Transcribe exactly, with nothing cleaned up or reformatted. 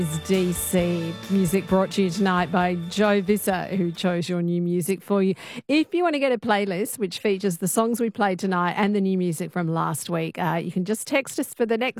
Is D C music brought to you tonight by Joe Visser, who chose your new music for you. If you want to get a playlist which features the songs we played tonight and the new music from last week, uh, you can just text us for the next